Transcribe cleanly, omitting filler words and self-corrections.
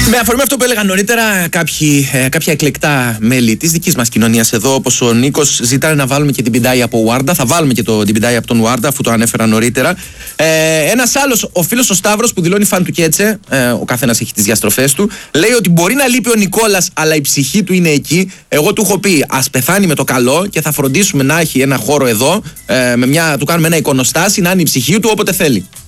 Με αφορμή αυτό που έλεγαν νωρίτερα κάποια εκλεκτά μέλη της δικής μας κοινωνίας εδώ, όπως ο Νίκος, ζητάνε να βάλουμε και την Πιντάη από Ουάρντα. Θα βάλουμε και την Πιντάη από τον Ουάρντα, αφού το ανέφερα νωρίτερα. Ένας άλλος, ο φίλος ο Σταύρος, που δηλώνει φαν του Κέτσε, ο καθένας έχει τις διαστροφές του, λέει ότι μπορεί να λείπει ο Νικόλας, αλλά η ψυχή του είναι εκεί. Εγώ του έχω πει, ας πεθάνει με το καλό και θα φροντίσουμε να έχει ένα χώρο εδώ, του κάνουμε ένα εικονοστάσι, να είναι η ψυχή του όποτε θέλει.